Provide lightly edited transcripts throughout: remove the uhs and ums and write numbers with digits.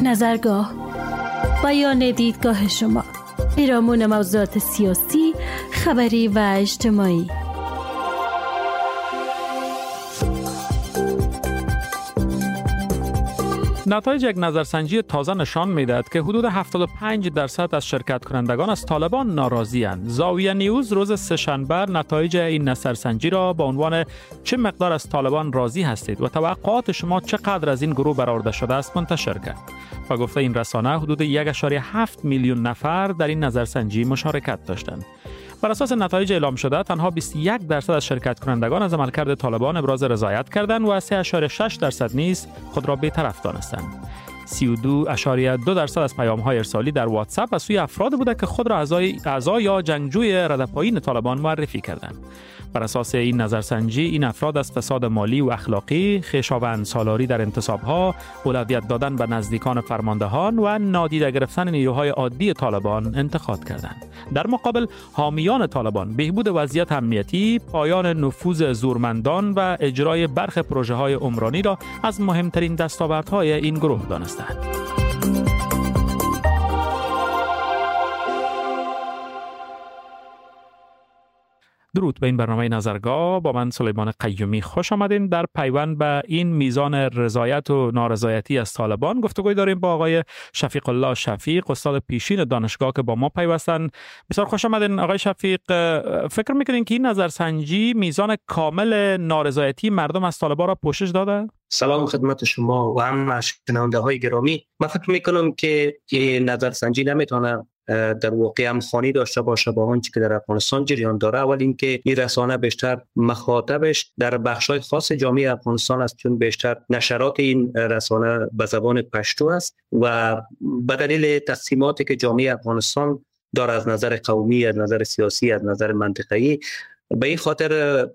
نظرگاه، بیان دیدگاه شما، پیرامون موضوعات سیاسی، خبری و اجتماعی. نتایج یک نظرسنجی تازه نشان می‌دهد که حدود 75% از شرکت کنندگان از طالبان ناراضی‌اند. زاویه نیوز روز سه‌شنبه نتایج این نظرسنجی را با عنوان چه مقدار از طالبان راضی هستید و توقعات شما چقدر از این گروه برآورده شده است منتشر کرد. و گفته این رسانه حدود 1.7 میلیون نفر در این نظرسنجی مشارکت داشتند. بر اساس نتایج اعلام شده تنها 21% از شرکت کنندگان از عملکرد طالبان ابراز رضایت کردند و 3.6% نیز خود را بی‌طرف دانستند. 32.2% از پیام‌های ارسالی در واتساپ از سوی افراد بوده که خود را اعضای یا جنگجوی ردپایین طالبان معرفی کردند. بر اساس این نظرسنجی این افراد از فساد مالی و اخلاقی، خویشاوند سالاری در انتصاب‌ها، اولویت دادن به نزدیکان فرماندهان و نادیده گرفتن نیروهای عادی طالبان انتقاد کردند. در مقابل حامیان طالبان بهبود وضعیت امنیتی، پایان نفوذ زورمندان و اجرای برخی پروژه‌های عمرانی را از مهمترین دستاوردهای این گروه دانستند. درود به این برنامه نظرگاه. با من سلیمان قیومی خوش آمدین. در پیوند به این میزان رضایت و نارضایتی از طالبان گفتگوی داریم با آقای شفیق الله شفیق، استاد پیشین دانشگاه که با ما پیوستن. بسیار خوش آمدین آقای شفیق. فکر میکنین که این نظرسنجی میزان کامل نارضایتی مردم از طالبان را پوشش داده؟ سلام خدمت شما و هم شنونده های گرامی. من فکر میکنم که این نظرسنجی نمیتونه در واقع هم خانی داشته باشه با آنچه که در افغانستان جریان داره. اول اینکه این رسانه بیشتر مخاطبش در بخش‌های خاص جامعه افغانستان است، چون بیشتر نشرات این رسانه به زبان پشتو است و به دلیل تصمیماتی که جامعه افغانستان داره از نظر قومی، از نظر سیاسی، از نظر منطقه‌ای، به این خاطر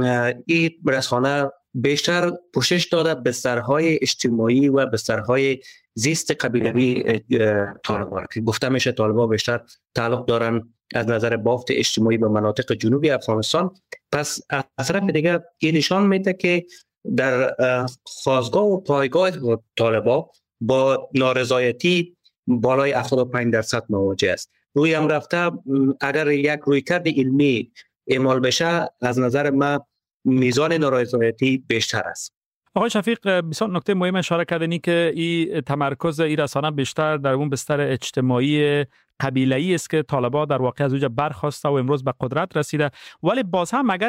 این رسانه بیشتر پوشش داده به بسترهای اجتماعی و بسترهای زیست قبیلوی طالبان که گفته میشه طالبان بیشتر تعلق دارن از نظر بافت اجتماعی به مناطق جنوبی افغانستان. پس از طرف دیگه این نشان میده که در خاستگاه و پایگاه طالبان با نارضایتی بالای 75% مواجه است. روی هم رفته اگر یک رویکرد علمی اعمال بشه از نظر من میزان نارضایتی بیشتر است. آقای شفیق، بسیار نکته مهم اشاره کردنی که این تمرکز این رسانه بیشتر در اون بستر اجتماعی قبیله‌ای است که طالبان در واقع از اونجا برخاسته و امروز به قدرت رسیده، ولی باز هم اگر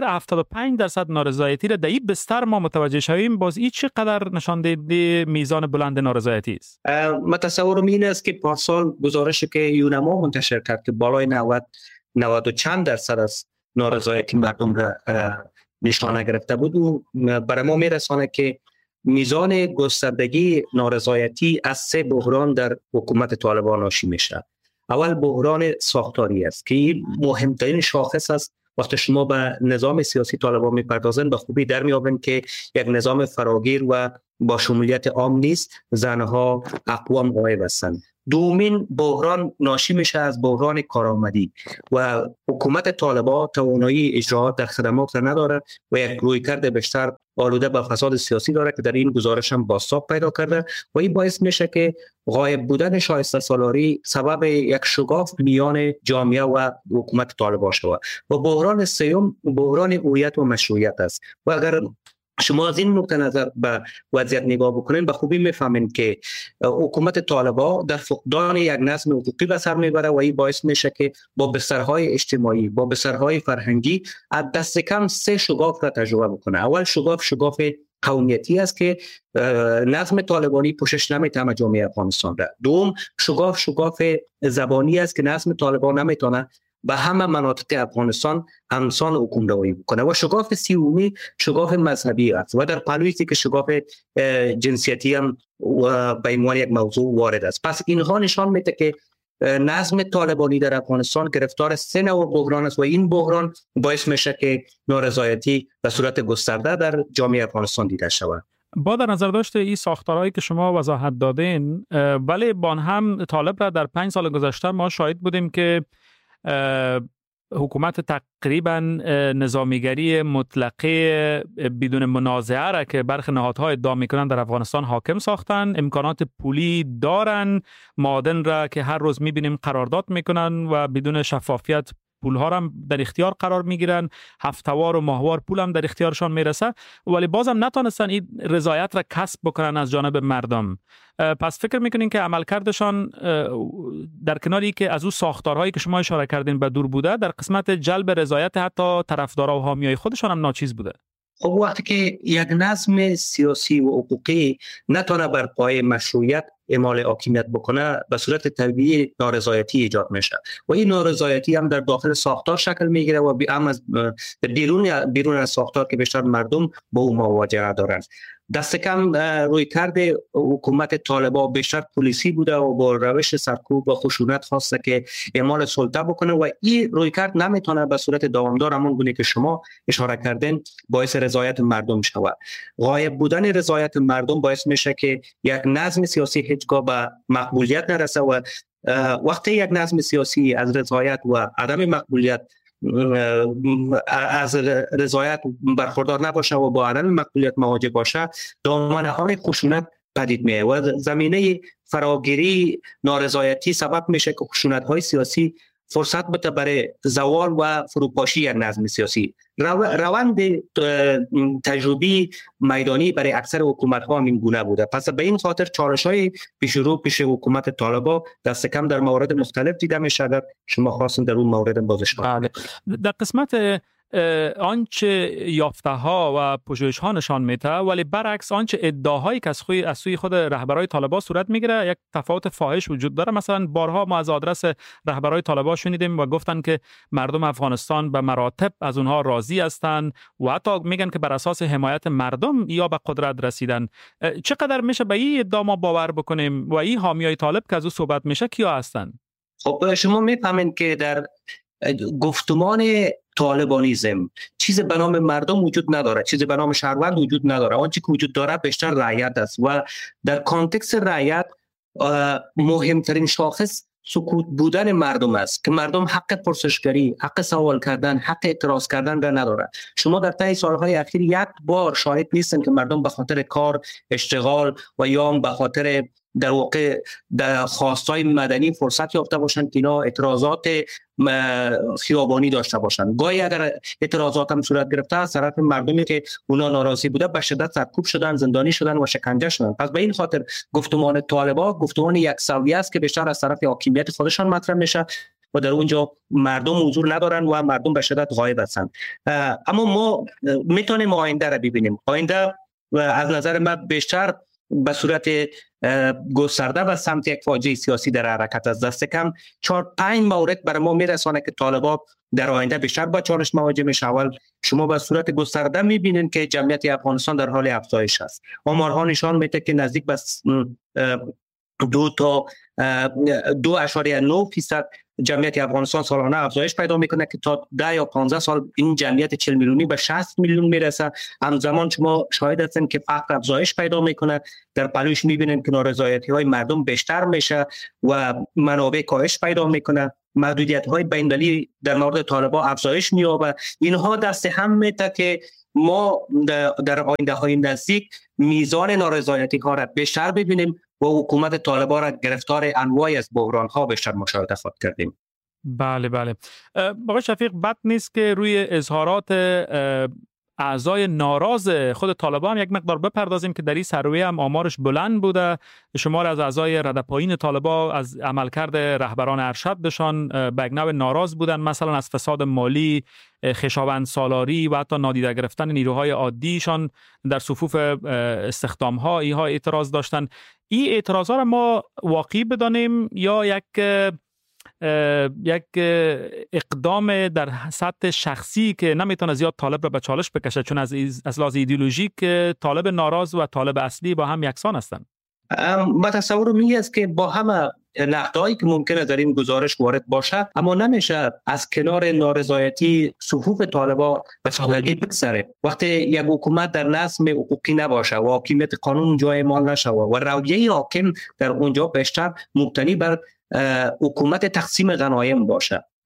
75% نارضایتی را در این بستر ما متوجه شویم، باز این چقدر نشان دهنده میزان بلند نارضایتی است؟ من تصورم این است که پارسال گزارشی که یونما منتشر کرد که بالای 90 و چند درصد از نارضایتی مردم را نشانه گرفته بود و برای ما میرسانه که میزان گستردگی نارضایتی از 3 بحران در حکومت طالبان ناشی میشه. اول بحران ساختاری است که این مهمترین شاخص است. وقتی شما به نظام سیاسی طالبان میپردازن به خوبی در میابن که یک نظام فراگیر و با شمولیت عام نیست، زنها اقوام غایب هستند. دومین بحران ناشی میشه از بحران کارآمدی و حکومت طالبان توانایی اجراات در خدمات را نداره و یک رویکرد بیشتر آلوده به فساد سیاسی داره که در این گزارش هم بازتاب پیدا کرده و این باعث میشه که غایب بودن شایسته سالاری سبب یک شگاف میان جامعه و حکومت طالبان شود. و بحران سوم بحران هویت و مشروعیت است و اگر شما از این نقطه نظر به وضعیت نگاه بکنین به خوبی میفهمین که حکومت طالبان در فقدان یک نظم حقوقی به سر میبره و این باعث میشه که با بسترهای اجتماعی، با بسترهای فرهنگی از دست کم 3 شگاف را تجربه بکنه. اول شگاف قومیتی است که نظم طالبانی پوشش نمیتونه جامعه افغانستان را. دوم شگاف زبانی است که نظم طالبان نمیتونه به همه مناطق افغانستان همسان حکومت‌روایی بکنه. و شگاف سومی شگاف مذهبی است و در پهلوی که شگاف جنسیتی هم به عنوان یک موضوع وارد است. پس اینها نشان میده که نظم طالبانی در افغانستان گرفتار 3 نوع بحران است و این بحران باعث میشه که نارضایتی به صورت گسترده در جامعه افغانستان دیده شود. با در نظر داشته این ساختارهایی که شما وضاحت دادین، ولی با هم طالب را در 5 سال گذشته ما شاهد بودیم که حکومت تقریبا نظامیگری مطلقه بدون منازعه را که برخی نهادها ادعا میکنن در افغانستان حاکم ساختن، امکانات پولی دارن، معادن را که هر روز میبینیم قرارداد میکنن و بدون شفافیت پولها هم در اختیار قرار میگیرن، هفتوار و ماهوار پول هم در اختیارشان میرسه، ولی بازم نتونستن این رضایت را کسب بکنن از جانب مردم. پس فکر میکنین که عملکردشان در کناری که از او ساختارهایی که شما اشاره کردین به دور بوده، در قسمت جلب رضایت حتی طرفدارا و حامیای خودشان هم ناچیز بوده؟ خب وقتی که یک نظم سیاسی و حقوقی نتونه بر پای مشروعیت اعمال حاکمیت بکنه، به صورت طبیعی نارضایتی ایجاد میشه و این نارضایتی هم در داخل ساختار شکل میگیره و هم از بیرون از ساختار که بیشتر مردم با او مواجهه دارن. دست کم روی کرده حکومت طالبان بیشتر پلیسی بوده و با روش سرکوب و خشونت خواسته که اعمال سلطه بکنه و این روی کرد نمیتونه به صورت دوامدار همون گونه که شما اشاره کردین باعث رضایت مردم شود. غایب بودن رضایت مردم باعث میشه که یک نظم سیاسی هیچگاه به مقبولیت نرسه و وقتی یک نظم سیاسی از رضایت و عدم مقبولیت از رضایت برخوردار نباشه و با عدم مقبولیت مواجه باشه، دامنه‌های خشونت پدید میاد و زمینه فراگیری نارضایتی سبب میشه که خشونت‌های سیاسی فرصت بده برای زوال و فروپاشی یک نظم سیاسی. روند تجربی میدانی برای اکثر حکومت‌ها هم این گونه بوده. پس به این خاطر چالش‌های پیش حکومت طالبان دست کم در موارد مختلف دیده میشه. اگر شما خواستین در اون مورد بازش کنید. در قسمت آنچه یافته ها و پژوهش ها نشان میده، ولی برعکس آنچه ادعاهایی که از سوی خود رهبرای طالبان صورت میگیره یک تفاوت فاحش وجود داره. مثلا بارها ما از آدرس رهبرای طالبان شنیدیم و گفتن که مردم افغانستان به مراتب از اونها راضی هستند و حتی میگن که بر اساس حمایت مردم یا به قدرت رسیدن. چقدر میشه به این ادعا ما باور بکنیم و این حامیای طالب که از او صحبت میشه کیا هستند؟ خب شما میفهمین که در گفتمان طالبانیزم چیز به نام مردم وجود نداره، چیز به نام شهروند وجود نداره. آنچه که وجود داره بیشتر رعیت است و در کانتکست رعیت مهمترین شاخص سکوت بودن مردم است که مردم حق پرسشگری، حق سوال کردن، حق اعتراض کردن را نداره. شما در طی سالهای اخیر یک بار شاهد نیستن که مردم به خاطر کار، اشتغال و یا به خاطر در واقع در خواستای مدنی فرصت یافته باشند که اینا اعتراضات خیابانی داشته باشند. گاهی اگر اعتراضات هم صورت گرفته از طرف مردمی که اونا ناراضی بوده به شدت سرکوب شدن، زندانی شدن و شکنجه شدن. پس به این خاطر گفتمان طالبان گفتمان یکسویه است که بیشتر از طرف حاکمیت خودشان مطرح میشه و در اونجا مردم حضور ندارن و مردم به شدت غایب هستند. اما ما میتونیم آینده را ببینیم. آینده از نظر من بیشتر به صورت گسترده و سمت یک فاجعه سیاسی در حرکت از دست کم 4-5 مورد برای ما میرسانه که طالبان در آینده بیشتر با چالش مواجه میشه. اول شما به صورت گسترده میبینید که جمعیت افغانستان در حال افزایش است. آمارها نشان میده که نزدیک به 2.9% جمعیت افغانستان سالانه افزایش پیدا میکنه که تا 10 یا 15 سال این جمعیت 40 میلیونی به 60 میلیون میرسه. همزمان شما شاهد هستین که فقر افزایش پیدا میکنه، در پلوش میبینید که نارضایتی های مردم بیشتر میشه و منابع کاهش پیدا میکنه، محدودیت های بین‌المللی در مورد طالبان افزایش مییابه. اینها دست هم میده که ما در آینده های نزدیک میزان نارضایتی ها را بیشتر ببینیم و حکومت طالبان را گرفتار انواعی از بحران ها بیشتر مشاهده خواهد کردیم. بله. آقای شفیق، بد نیست که روی اظهارات اعضای ناراض خود طالبان یک مقدار بپردازیم که در این سروی هم آمارش بلند بوده. شمار از اعضای رده پایین طالبان از عملکرد رهبران ارشدشان به یک نوع ناراض بودن، مثلا از فساد مالی، خویشاوند سالاری و حتی نادیده گرفتن نیروهای عادیشان در صفوف استخدام‌ها اینها اعتراض داشتن. این اعتراضا را ما واقعی بدانیم یا یک اقدام در سطح شخصی که نمیتونه زیاد طالب را به چالش بکشه، چون از لحاظ ایدئولوژیک طالب ناراض و طالب اصلی با هم یکسان هستند؟ ما تصور میگه است که با همه نقدایی که ممکنه در این گزارش وارد باشه، اما نمیشه از کنار نارضایتی صفوف طالبان به سادگی بگذره. وقتی یک حکومت در نظم حقوقی نباشه و حاکمیت قانون جای ما نشه و رویه حاکم در اونجا بیشتر مبتنی بر حکومت تقسیم غنایم باشه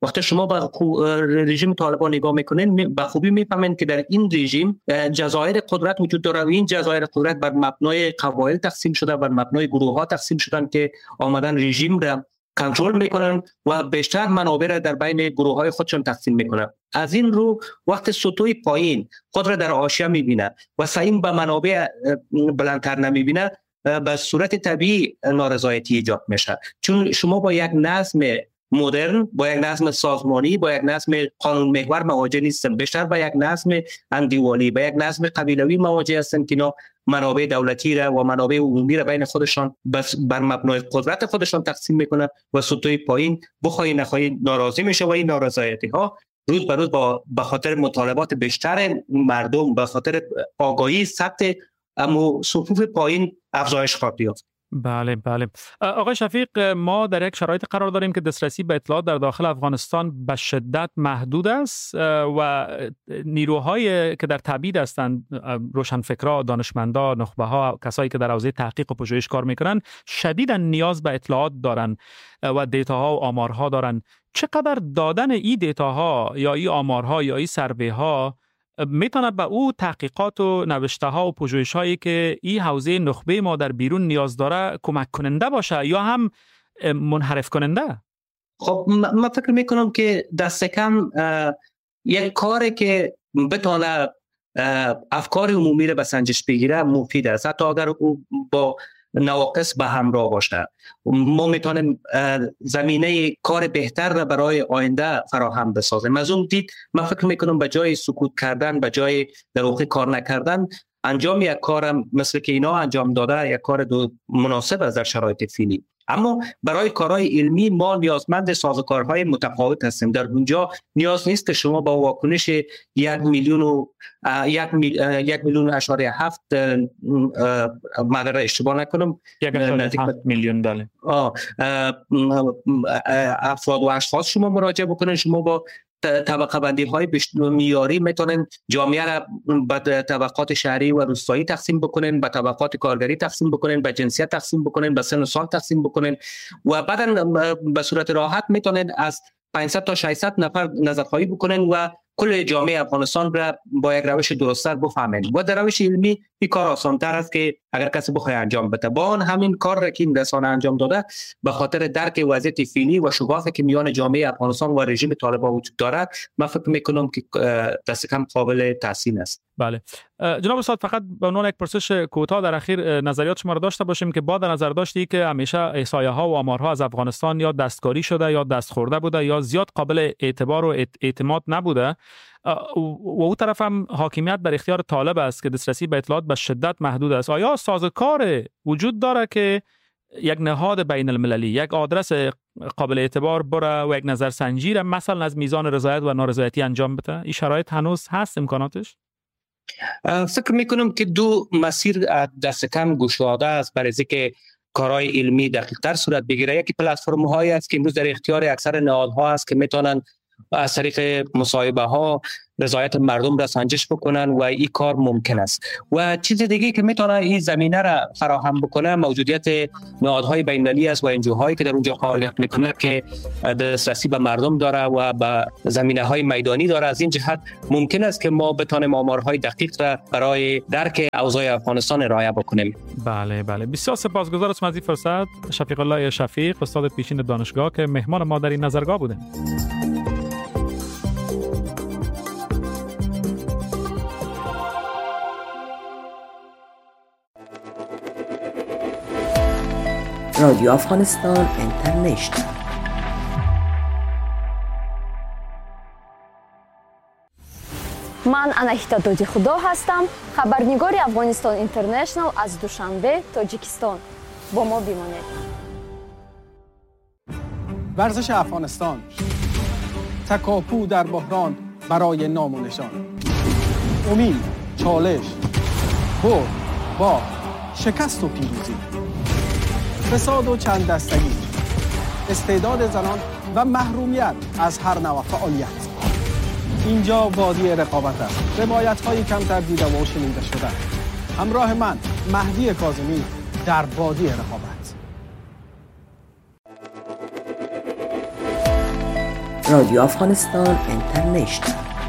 وقتی شما به رژیم طالبان نگاه میکنین به خوبی میفهمین که در این رژیم جزایر قدرت وجود داره و این جزایر قدرت بر مبنای قبایل تقسیم شده، بر مبنای گروه ها تقسیم شدن که آمدن رژیم را کنترل میکنن و بیشتر منابع را در بین گروه های خودشون تقسیم میکنن. از این رو وقت سطوح پایین خود را در حاشیه میبینه و سعیم به منابع بلندتر نمیبینه، به صورت طبیعی نارضایتی ایجاد میشه. چون شما با یک نظم مدرن، با یک نظم سازمانی، با یک نظم قانون محور مواجه نیستن، بیشتر با یک نظم اندیوالی، با یک نظم قبیلوی مواجه هستن که اینا منابع دولتی را و منابع عمومی را بین خودشان بر مبنای قدرت خودشان تقسیم میکنه و سطوح پایین بخوای نخوای ناراضی میشه و این نارضایتی ها روز به روز به خاطر مطالبات بیشتر مردم، به خاطر آگاهی سطح اما صفوف پایین افزایش خواهد یافت. بله. آقای شفیق، ما در یک شرایط قرار داریم که دسترسی به اطلاعات در داخل افغانستان به شدت محدود است و نیروهایی که در تبعید هستند، روشنفکرها، دانشمندا، نخبه‌ها، کسایی که در حوزه تحقیق و پژوهش کار میکنن، شدیداً نیاز به اطلاعات دارن و دیتاها و آمارها دارن. چقدر دادن این دیتاها یا این آمارها یا این سروی‌ها میتونه به او تحقیقات و نوشته ها و پژوهش هایی که این حوزه نخبه ما در بیرون نیاز داره کمک کننده باشه یا هم منحرف کننده؟ خب من فکر میکنم که دست کم یک کاری که بتونه افکار عمومی رو به سنجش بگیره مفید است، حتی اگر او با نواقص به همراه باشه. ما میتونیم زمینه کار بهتر را برای آینده فراهم بسازیم. از اون دید من فکر میکنم به جای سکوت کردن، به جای در واقع کار نکردن، انجام یک کارم مثل که اینا انجام داده یک کار مناسب است در شرایط فعلی. اما برای کارهای علمی ما نیازمند سازوکارهای متفاوت هستیم. در اونجا نیاز نیست که شما با واکنش 1 میلیون اشاره 7 مدر اشتباه نکنم 1.7 میلیون بله افراد و اشخاص شما مراجعه بکنن. شما با طبقه بندی های معیاری میتونن جامعه را به طبقات شهری و روستایی تقسیم بکنن، به طبقات کارگری تقسیم بکنن، به جنسیت تقسیم بکنن، به سن و سال تقسیم بکنن و بعدا به صورت راحت میتونن از 500 تا 600 نفر نظرخواهی بکنن و کل جامعه افغانستان را با یک روش درست‌تر بفهمن. و در روش علمی این کار آسان‌تر است که اگر کسی بخواد انجام بده. با همین کار را که این رسانه انجام داده به خاطر درک وضعیت فعلی و شگافی که میان جامعه افغانستان و رژیم طالبان وجود دارد، من فکر میکنم که دست کم قابل تحسین است. بله جناب استاد، فقط به عنوان یک پرسش کوتاه در اخیر نظریات شما را داشته باشیم که با در نظر داشتی که همیشه احصایه ها و آمارها از افغانستان یا دستکاری شده یا دست خورده بوده یا زیاد قابل اعتبار و اعتماد نبوده و او طرف هم حاکمیت در اختیار طالب است که دسترسی به اطلاعات به شدت محدود است، آیا سازوکار وجود داره که یک نهاد بین المللی، یک آدرس قابل اعتبار بره و یک نظرسنجی را مثلا از میزان رضایت و نارضایتی انجام بده؟ این شرایط هنوز هست امکاناتش؟ فکر میکنم که دو مسیر دست کم گشاده است برای اینکه کارهای علمی دقیق‌تر صورت بگیره. یکی پلتفرم هایی است که امروز در اختیار اکثر نهادها است که میتونن از طریق مصاحبه ها رضایت مردم را سنجش بکنن و این کار ممکن است. و چیز دیگه که میتونه این زمینه را فراهم بکنه موجودیت نهادهای بین‌المللی است و انجوهایی که در اونجا فعالیت میکنه که دسترسی به مردم داره و به زمینه‌های میدانی داره. از این جهت ممکن است که ما بتونیم آمارهای دقیق را برای درک اوضاع افغانستان ارائه بکنیم. بله بسیار سپاسگزار از این فرصت. شفیق الله شفیق، استاد پیشین دانشگاه که مهمان ما در این نظرگاه بودند. رادیو افغانستان اینترنشنال. من اناهیتا دودی خدا هستم، خبرنگار افغانستان اینترنشنال از دوشنبه، تاجیکستان. با ما بمانید. ورزش افغانستان، تکاپو در بحران برای نام و نشان، امید، چالش، برد، باخت، شکست و پیروزی، فساد و چند دستگی، استعداد زنان و محرومیت از هر نوع فعالیت. اینجا وادی رقابت است. روایت‌های کمتر دیده و شنیده شده. همراه من مهدی کاظمی در وادی رقابت. رادیو افغانستان اینترنشنال.